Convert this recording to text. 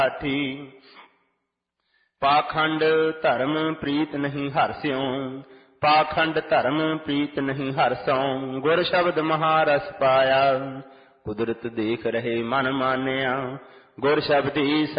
ਹਾਥੀ। ਪਾਖੰਡ ਧਰਮ ਪ੍ਰੀਤ ਨਹੀਂ ਹਰਸਿਉ, ਪਾਖੰਡ ਧਰਮ ਪ੍ਰੀਤ ਨਹੀਂ ਹਰਸਉ। ਗੁਰ ਸ਼ਬਦ ਮਹਾਰਸ ਪਾਇਆ, ਕੁਦਰਤ ਦੇਖ ਰਹੇ ਮਨ ਮਾਨਿਆ। ਗੁਰ ਸ਼ਬਦੀ